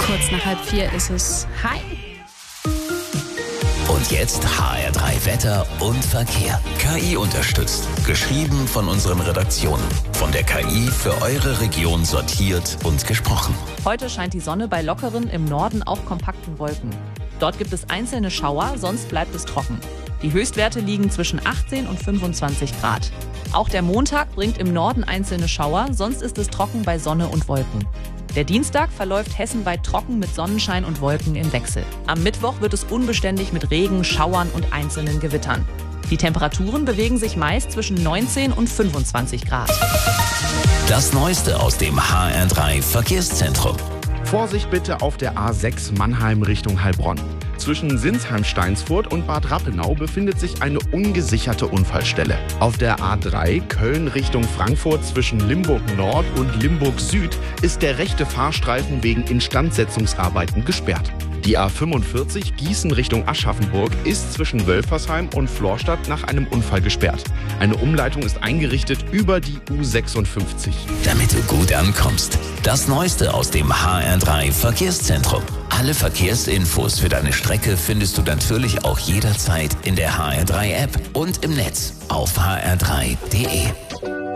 Kurz nach 3:30 ist es. Hi. Und jetzt HR3 Wetter und Verkehr. KI unterstützt. Geschrieben von unseren Redaktionen. Von der KI für eure Region sortiert und gesprochen. Heute scheint die Sonne bei lockeren, im Norden auch kompakten Wolken. Dort gibt es einzelne Schauer, sonst bleibt es trocken. Die Höchstwerte liegen zwischen 18 und 25 Grad. Auch der Montag bringt im Norden einzelne Schauer, sonst ist es trocken bei Sonne und Wolken. Der Dienstag verläuft hessenweit trocken mit Sonnenschein und Wolken im Wechsel. Am Mittwoch wird es unbeständig mit Regen, Schauern und einzelnen Gewittern. Die Temperaturen bewegen sich meist zwischen 19 und 25 Grad. Das Neueste aus dem HR3 Verkehrszentrum. Vorsicht bitte auf der A6 Mannheim Richtung Heilbronn. Zwischen Sinsheim-Steinsfurt und Bad Rappenau befindet sich eine ungesicherte Unfallstelle. Auf der A3 Köln Richtung Frankfurt zwischen Limburg Nord und Limburg Süd ist der rechte Fahrstreifen wegen Instandsetzungsarbeiten gesperrt. Die A45 Gießen Richtung Aschaffenburg ist zwischen Wölfersheim und Florstadt nach einem Unfall gesperrt. Eine Umleitung ist eingerichtet über die U56. Damit du gut ankommst. Das Neueste aus dem HR3 Verkehrszentrum. Alle Verkehrsinfos für deine Strecke findest du natürlich auch jederzeit in der HR3 App und im Netz auf hr3.de.